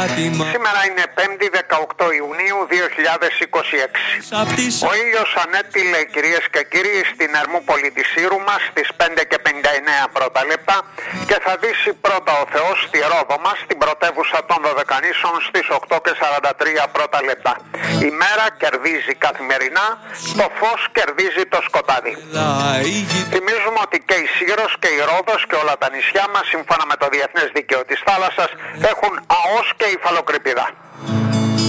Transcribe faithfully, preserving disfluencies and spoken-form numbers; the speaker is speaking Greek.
Σήμερα είναι πέμπτη δεκαοκτώ Ιουνίου δύο χιλιάδες είκοσι έξι. Ο ήλιος ανέτειλε, κυρίες και κύριοι, στην Ερμούπολη της Σύρου μας στις πέντε και πενήντα εννέα πρώτα λεπτά και θα δύσει πρώτα ο Θεός στη Ρόδο μας, την πρωτεύουσα των Δωδεκανήσων, στις οκτώ και σαράντα τρία πρώτα λεπτά. Η μέρα κερδίζει καθημερινά, το φως κερδίζει το σκοτάδι. Θυμίζουμε ότι και η Σύρος και η Ρόδος και όλα τα νησιά μας, σύμφωνα με το Διεθνές Δίκαιο της Θάλασσας, έχουν ΑΟΣ και υφαλοκρηπίδα.